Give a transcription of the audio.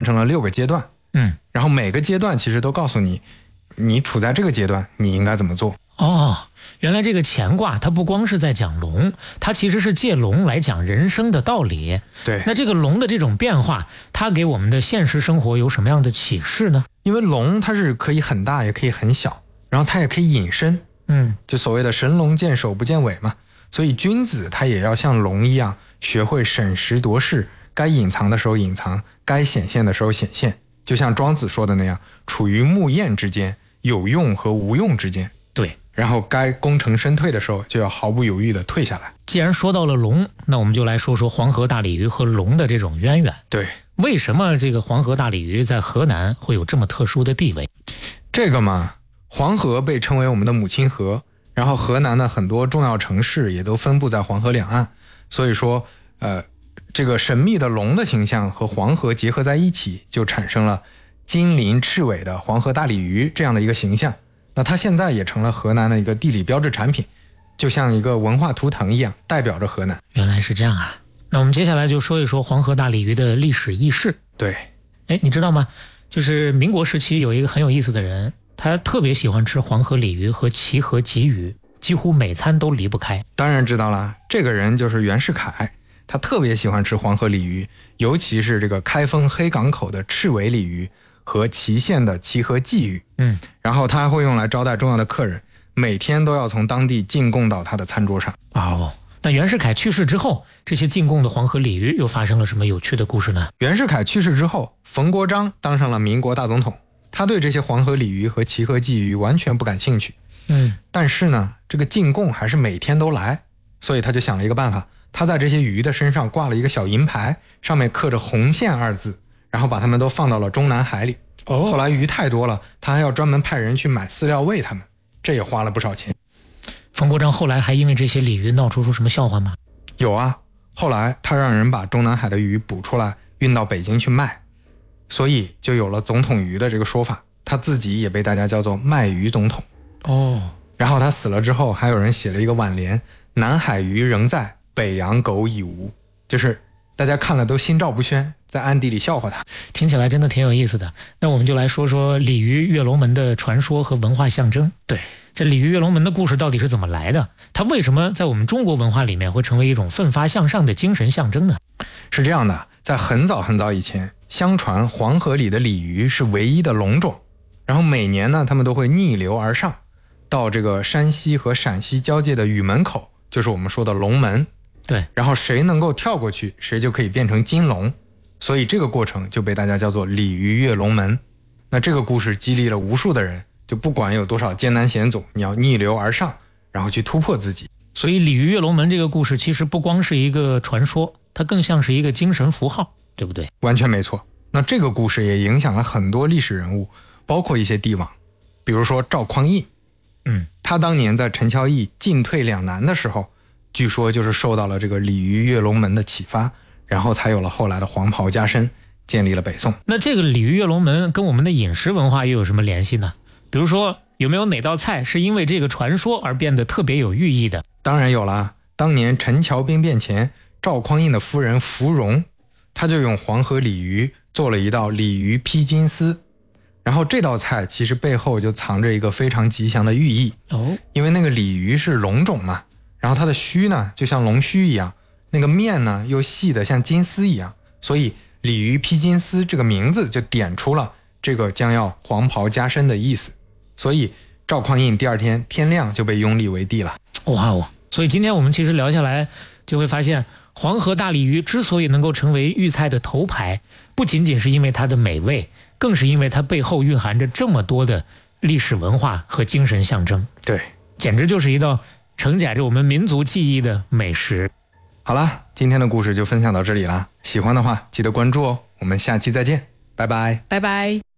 成了6个阶段。然后每个阶段其实都告诉你，你处在这个阶段你应该怎么做。 原来这个乾卦它不光是在讲龙，它其实是借龙来讲人生的道理。 对， 那这个龙的这种变化，它给我们的现实生活有什么样的启示呢？ 因为龙它是可以很大也可以很小，然后它也可以隐身，就所谓的神龙见首不见尾嘛。所以君子他也要像龙一样，学会审时度势，该隐藏的时候隐藏，该显现的时候显现。就像庄子说的那样，处于木焰之间，有用和无用之间。 对， 然后该功成身退的时候，就要毫不犹豫地退下来。 既然说到了龙，那我们就来说说黄河大鲤鱼和龙的这种渊源。 对， 为什么这个黄河大鲤鱼在河南会有这么特殊的地位？ 这个嘛，黄河被称为我们的母亲河，然后河南的很多重要城市也都分布在黄河两岸，所以说这个神秘的龙的形象和黄河结合在一起，就产生了金鳞赤尾的黄河大鲤鱼这样的一个形象。那它现在也成了河南的一个地理标志产品，就像一个文化图腾一样，代表着河南。 原来是这样啊！那我们接下来就说一说黄河大鲤鱼的历史轶事。 对， 你知道吗？就是民国时期有一个很有意思的人，他特别喜欢吃黄河鲤鱼和齐河鲫鱼，几乎每餐都离不开。 当然知道了，这个人就是袁世凯，他特别喜欢吃黄河鲤鱼，尤其是这个开封黑港口的赤尾鲤鱼和祁县的齐河鲫鱼。然后他会用来招待重要的客人，每天都要从当地进贡到他的餐桌上。 那袁世凯去世之后，这些进贡的黄河鲤鱼又发生了什么有趣的故事呢？ 袁世凯去世之后，冯国璋当上了民国大总统，他对这些黄河鲤鱼和齐河鲫鱼完全不感兴趣。但是呢，这个进贡还是每天都来，所以他就想了一个办法，他在这些鱼的身上挂了一个小银牌，上面刻着红线2字，然后把它们都放到了中南海里。后来鱼太多了，他还要专门派人去买饲料喂它们，这也花了不少钱。 冯国璋后来还因为这些鲤鱼闹出什么笑话吗？ 有啊，后来他让人把中南海的鱼捕出来运到北京去卖，所以就有了总统鱼的这个说法，他自己也被大家叫做卖鱼总统。然后他死了之后，还有人写了一个挽联，南海鱼仍在，北洋狗已无，就是大家看了都心照不宣，在暗地里笑话他。 听起来真的挺有意思的。那我们就来说说鲤鱼跃龙门的传说和文化象征。对，这鲤鱼跃龙门的故事到底是怎么来的？它为什么在我们中国文化里面会成为一种奋发向上的精神象征呢？ 是这样的，在很早很早以前，相传黄河里的鲤鱼是唯一的龙种，然后每年呢，它们都会逆流而上，到这个山西和陕西交界的雨门口，就是我们说的龙门。 对， 然后谁能够跳过去，谁就可以变成金龙，所以这个过程就被大家叫做鲤鱼跃龙门。那这个故事激励了无数的人，就不管有多少艰难险阻，你要逆流而上，然后去突破自己。 所以鲤鱼跃龙门这个故事其实不光是一个传说，它更像是一个精神符号，对不对？ 完全没错。那这个故事也影响了很多历史人物，包括一些帝王，比如说赵匡胤。他当年在陈桥驿进退两难的时候，据说就是受到了这个鲤鱼跃龙门的启发，然后才有了后来的黄袍加身，建立了北宋。 那这个鲤鱼跃龙门跟我们的饮食文化又有什么联系呢？比如说有没有哪道菜是因为这个传说而变得特别有寓意的？ 当然有啦。当年陈桥兵变前，赵匡胤的夫人芙蓉，他就用黄河鲤鱼做了一道鲤鱼披金丝，然后这道菜其实背后就藏着一个非常吉祥的寓意。因为那个鲤鱼是龙种嘛，然后它的须呢就像龙须一样，那个面呢又细的像金丝一样，所以鲤鱼披金丝这个名字就点出了这个将要黄袍加身的意思。所以赵匡胤第二天天亮就被拥立为帝了。 所以今天我们其实聊下来就会发现，黄河大鲤鱼之所以能够成为豫菜的头牌，不仅仅是因为它的美味，更是因为它背后蕴含着这么多的历史文化和精神象征。 对， 简直就是一道承载着我们民族记忆的美食。 好了，今天的故事就分享到这里了，喜欢的话记得关注哦，我们下期再见，拜拜。 拜拜。